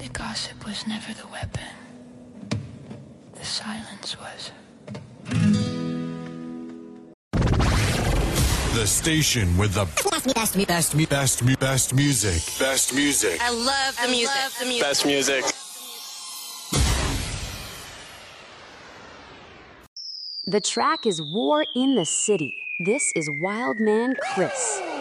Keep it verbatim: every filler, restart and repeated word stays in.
The gossip was never the weapon. The silence was. The station with the best, best, best, best, best, best music. Best music. I love the I music. love the music. Best music. The track is War in the City. This is Wildman Chris.